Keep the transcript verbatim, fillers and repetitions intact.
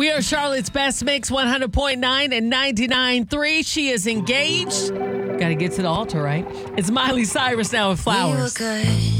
We are Charlotte's Best Mix one hundred point nine and ninety-nine point three. She is engaged. Got to get to the altar, right? It's Miley Cyrus now with Flowers. We were good.